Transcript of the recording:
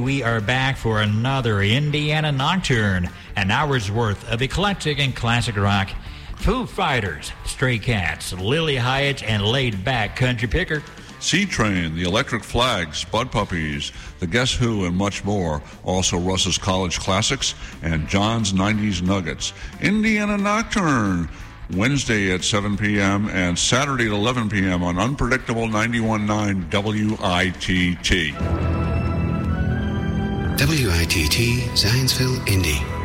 We are back for another Indiana Nocturne, an hour's worth of eclectic and classic rock. Foo Fighters, Stray Cats, Lily Hyatt, and laid-back country picker. C-Train, the Electric Flags, Bud Puppies, the Guess Who, and much more. Also Russ's College Classics and John's 90s Nuggets. Indiana Nocturne, Wednesday at 7 p.m. and Saturday at 11 p.m. on Unpredictable 91.9 WITT. WITT, Zionsville, Indy.